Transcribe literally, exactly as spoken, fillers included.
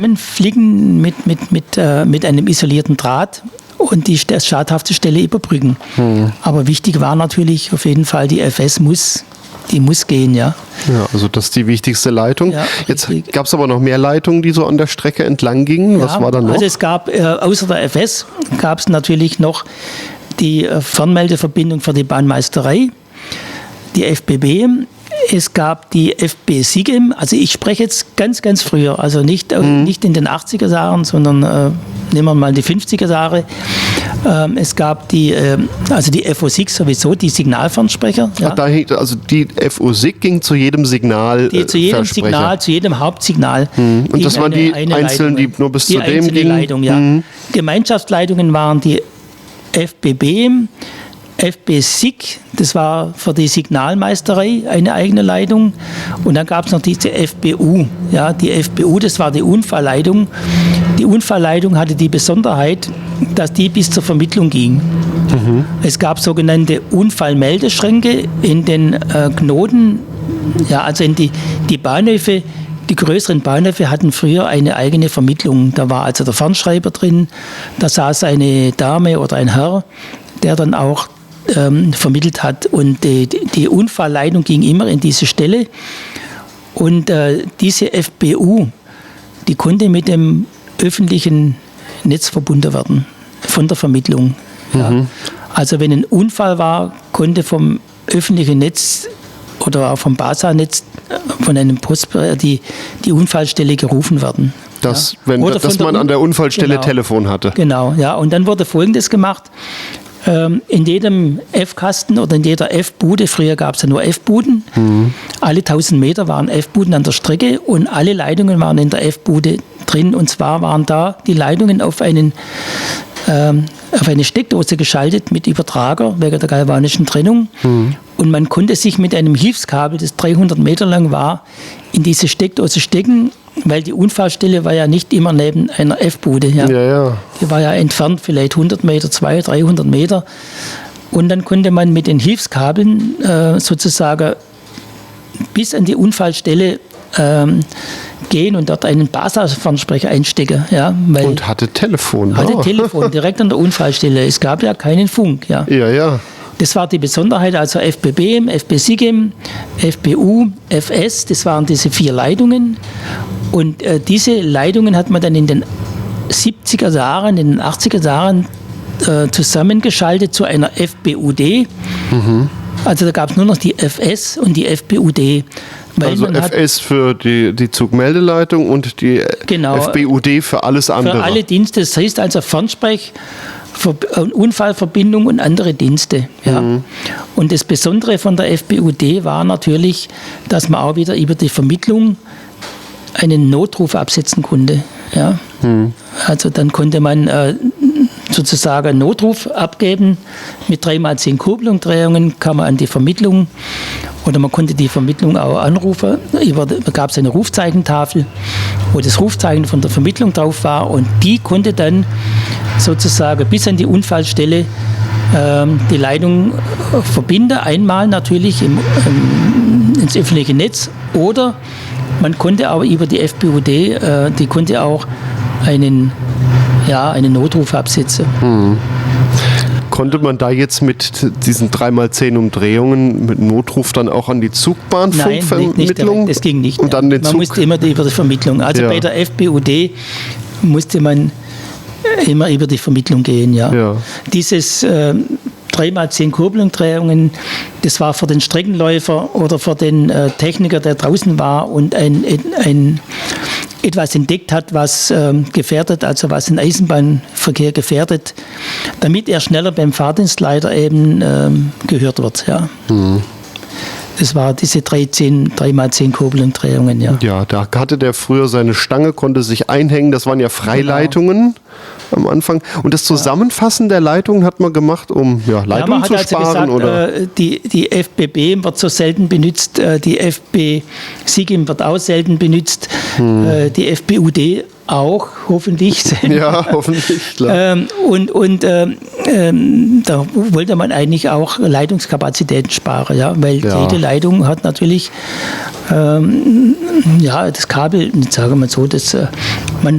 Flicken mit, mit, mit, äh, mit einem isolierten Draht und die schadhafte Stelle überbrücken. Hm. Aber wichtig war natürlich auf jeden Fall, die F S muss, die muss gehen, ja. Ja, also das ist die wichtigste Leitung. Ja, jetzt gab es aber noch mehr Leitungen, die so an der Strecke entlang gingen. Ja, was war da noch? Also es gab, äh, außer der F S, gab es natürlich noch die äh, Fernmeldeverbindung für die Bahnmeisterei, die F B B. Es gab die F B SIGEM, also ich spreche jetzt ganz, ganz früher, also nicht, mhm. nicht in den achtziger Jahren, sondern äh, nehmen wir mal die fünfziger Jahre. Ähm, es gab die, äh, also die F O S I G sowieso, die Signalfernsprecher. Ja. Ach, da, also die F O S I G ging zu jedem Signal. Die, zu jedem Signal, zu jedem Hauptsignal. Mhm. Und das waren die eine einzelnen, die nur bis die zu dem gingen? Leitung, ja. Mhm. Gemeinschaftsleitungen waren die F B B, F B S I G, das war für die Signalmeisterei eine eigene Leitung. Und dann gab es noch diese F B U. Ja, die F B U, das war die Unfallleitung. Die Unfallleitung hatte die Besonderheit, dass die bis zur Vermittlung ging. Mhm. Es gab sogenannte Unfallmeldeschränke in den äh, Knoten, ja, also in die, die Bahnhöfe. Die größeren Bahnhöfe hatten früher eine eigene Vermittlung. Da war also der Fernschreiber drin, da saß eine Dame oder ein Herr, der dann auch ähm, vermittelt hat. Und die, die Unfallleitung ging immer in diese Stelle. Und äh, diese F B U, die konnte mit dem öffentlichen Netz verbunden werden, von der Vermittlung. Mhm. Ja. Also wenn ein Unfall war, konnte vom öffentlichen Netz oder auch vom BASA-Netz von einem Post die, die Unfallstelle gerufen werden. Das, ja. wenn, dass man an der Unfallstelle genau, Telefon hatte. Genau, ja. Und dann wurde Folgendes gemacht. Ähm, in jedem F-Kasten oder in jeder F-Bude, früher gab es ja nur F-Buden, mhm. alle tausend Meter waren F-Buden an der Strecke und alle Leitungen waren in der F-Bude drin. Und zwar waren da die Leitungen auf einen ähm, auf eine Steckdose geschaltet mit Übertrager wegen der galvanischen Trennung. Mhm. Und man konnte sich mit einem Hilfskabel, das dreihundert Meter lang war, in diese Steckdose stecken, weil die Unfallstelle war ja nicht immer neben einer F-Bude. Ja. Ja, ja. Die war ja entfernt vielleicht hundert Meter, zweihundert, dreihundert Meter. Und dann konnte man mit den Hilfskabeln äh, sozusagen bis an die Unfallstelle ähm, gehen und dort einen BASA-Fernsprecher einstecken. Ja, weil und hatte Telefon. Hatte oh. Telefon, direkt an der Unfallstelle. Es gab ja keinen Funk. Ja, ja. ja. Das war die Besonderheit, also F B B, F B SIGEM, F B U, F S, das waren diese vier Leitungen. Und äh, diese Leitungen hat man dann in den siebziger Jahren, in den achtziger Jahren äh, zusammengeschaltet zu einer F B U D. Mhm. Also da gab es nur noch die F S und die F B U D. Weil also F S für die, die Zugmeldeleitung und die genau, F B U D für alles andere. Für alle Dienste, das heißt also Fernsprech, Unfallverbindung und andere Dienste. Ja. Mhm. Und das Besondere von der F B U D war natürlich, dass man auch wieder über die Vermittlung einen Notruf absetzen konnte. Ja. Mhm. Also dann konnte man äh, sozusagen einen Notruf abgeben. Mit drei mal zehn Kurbelumdrehungen kam man an die Vermittlung. Oder man konnte die Vermittlung auch anrufen. Da gab es eine Rufzeichentafel, wo das Rufzeichen von der Vermittlung drauf war. Und die konnte dann sozusagen bis an die Unfallstelle ähm, die Leitung verbinden. Einmal natürlich im, im, ins öffentliche Netz. Oder man konnte aber über die F B U D, äh, die konnte auch einen, ja, einen Notruf absetzen. Hm. Konnte man da jetzt mit diesen drei mal zehn Umdrehungen mit Notruf dann auch an die Zugbahnfunkvermittlung? Nein, nicht direkt, das ging nicht. Und dann den man Zug musste immer über die Vermittlung. Also ja. Bei der F B U D musste man immer über die Vermittlung gehen. Ja. Ja. Dieses äh, drei mal zehn Kurbelumdrehungen, das war für den Streckenläufer oder für den äh, Techniker, der draußen war und ein, ein, etwas entdeckt hat, was ähm, gefährdet, also was den Eisenbahnverkehr gefährdet, damit er schneller beim Fahrdienstleiter eben ähm, gehört wird. Ja. Mhm. Das war diese drei mal zehn Kurbelumdrehungen. Ja. Ja, da hatte der früher seine Stange, konnte sich einhängen. Das waren ja Freileitungen genau. am Anfang. Und das Zusammenfassen der Leitungen hat man gemacht, um ja, Leitungen ja, man zu hat sparen? Also gesagt, oder? Äh, die, die F B B wird so selten benutzt, äh, die F B SIGEM wird auch selten benutzt, hm. äh, die F B U D auch, hoffentlich. Ja, hoffentlich, klar. ähm, und und ähm, ähm, da wollte man eigentlich auch Leitungskapazitäten sparen, ja, weil ja. jede Leitung hat natürlich ähm, ja, das Kabel, sagen wir mal so, das, äh, man,